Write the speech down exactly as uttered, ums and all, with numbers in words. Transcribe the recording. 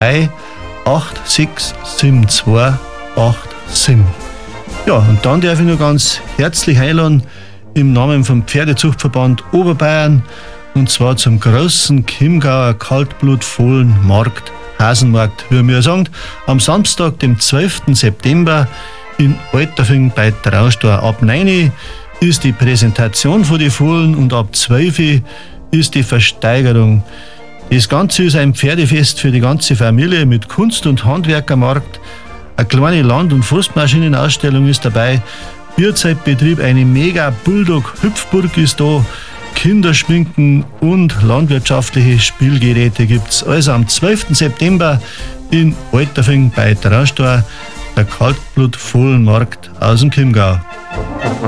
drei acht sechs sieben zwei acht sieben. Ja, und dann darf ich nur ganz herzlich einladen im Namen vom Pferdezuchtverband Oberbayern, und zwar zum großen Chiemgauer Kaltblutfohlenmarkt, Hasenmarkt, wie wir sagen, am Samstag, dem zwölften September in Alterfing bei Traustor. Ab neun Uhr ist die Präsentation von den Fohlen und ab zwölf Uhr ist die Versteigerung. Das Ganze ist ein Pferdefest für die ganze Familie mit Kunst- und Handwerkermarkt. Eine kleine Land- und Forstmaschinenausstellung ist dabei. Bierzeitbetrieb, eine mega Bulldog-Hüpfburg ist da. Kinderschminken und landwirtschaftliche Spielgeräte gibt's. Also am zwölften September in Alterfing bei Traustor, der Kaltblutfohlenmarkt aus dem Chiemgau.